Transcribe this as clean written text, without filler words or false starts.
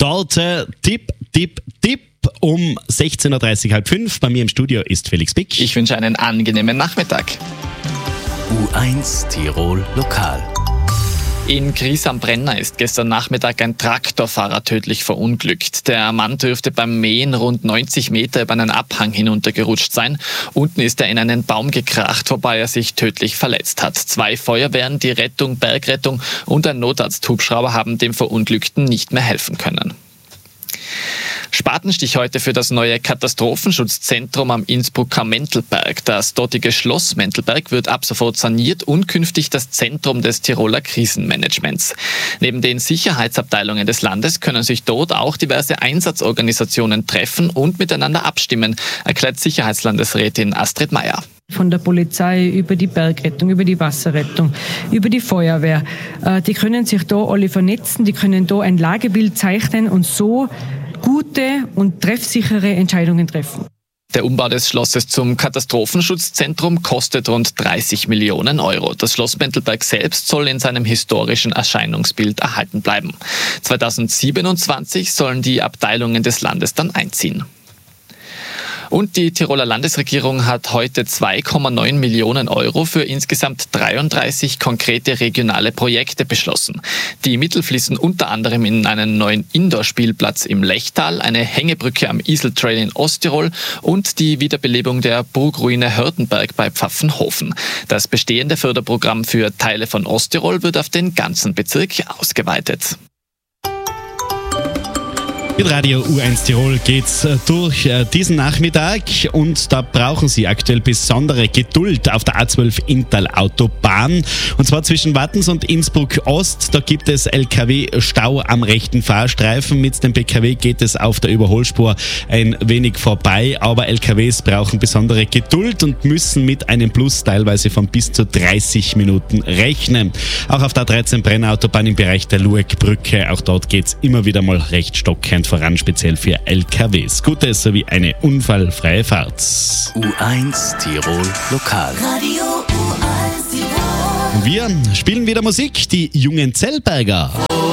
Dort Tipp um 16.30 Uhr, halb 5. Bei mir im Studio ist Felix Bick. Ich wünsche einen angenehmen Nachmittag. U1 Tirol Lokal. In Gries am Brenner ist gestern Nachmittag ein Traktorfahrer tödlich verunglückt. Der Mann dürfte beim Mähen rund 90 Meter über einen Abhang hinuntergerutscht sein. Unten ist er in einen Baum gekracht, wobei er sich tödlich verletzt hat. 2 Feuerwehren, die Rettung, Bergrettung und ein Notarzthubschrauber haben dem Verunglückten nicht mehr helfen können. Spatenstich heute für das neue Katastrophenschutzzentrum am Innsbrucker Mentelberg. Das dortige Schloss Mentelberg wird ab sofort saniert und künftig das Zentrum des Tiroler Krisenmanagements. Neben den Sicherheitsabteilungen des Landes können sich dort auch diverse Einsatzorganisationen treffen und miteinander abstimmen, erklärt Sicherheitslandesrätin Astrid Meier. Von der Polizei über die Bergrettung, über die Wasserrettung, über die Feuerwehr. Die können sich da alle vernetzen, die können da ein Lagebild zeichnen und so gute und treffsichere Entscheidungen treffen. Der Umbau des Schlosses zum Katastrophenschutzzentrum kostet rund 30 Millionen Euro. Das Schloss Mentelberg selbst soll in seinem historischen Erscheinungsbild erhalten bleiben. 2027 sollen die Abteilungen des Landes dann einziehen. Und die Tiroler Landesregierung hat heute 2,9 Millionen Euro für insgesamt 33 konkrete regionale Projekte beschlossen. Die Mittel fließen unter anderem in einen neuen Indoor-Spielplatz im Lechtal, eine Hängebrücke am Iseltrail in Osttirol und die Wiederbelebung der Burgruine Hörtenberg bei Pfaffenhofen. Das bestehende Förderprogramm für Teile von Osttirol wird auf den ganzen Bezirk ausgeweitet. Mit Radio U1 Tirol geht's durch diesen Nachmittag und da brauchen Sie aktuell besondere Geduld auf der A12 Inntal Autobahn. Und zwar zwischen Wattens und Innsbruck Ost. Da gibt es LKW-Stau am rechten Fahrstreifen. Mit dem PKW geht es auf der Überholspur ein wenig vorbei, aber LKWs brauchen besondere Geduld und müssen mit einem Plus teilweise von bis zu 30 Minuten rechnen. Auch auf der A13 Brennerautobahn im Bereich der Luegbrücke, auch dort geht's immer wieder mal recht stockend voran, speziell für LKWs. Gute sowie eine unfallfreie Fahrt. U1 Tirol Lokal. Radio U1 Tirol. Wir spielen wieder Musik, die jungen Zellberger.